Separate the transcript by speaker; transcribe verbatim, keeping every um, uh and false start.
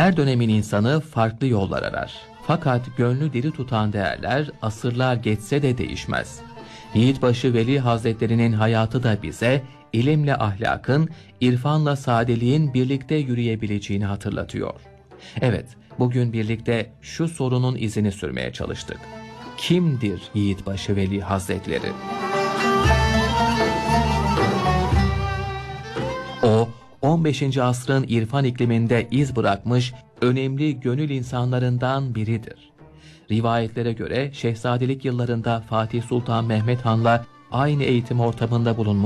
Speaker 1: Her dönemin insanı farklı yollar arar. Fakat gönlü diri tutan değerler asırlar geçse de değişmez. Yiğitbaşı Veli Hazretleri'nin hayatı da bize ilimle ahlakın, irfanla sadeliğin birlikte yürüyebileceğini hatırlatıyor. Evet, bugün birlikte şu sorunun izini sürmeye çalıştık. Kimdir Yiğitbaşı Veli Hazretleri? O, on beşinci asrın irfan ikliminde iz bırakmış önemli gönül insanlarından biridir. Rivayetlere göre şehzadelik yıllarında Fatih Sultan Mehmet Han'la aynı eğitim ortamında bulunmuş,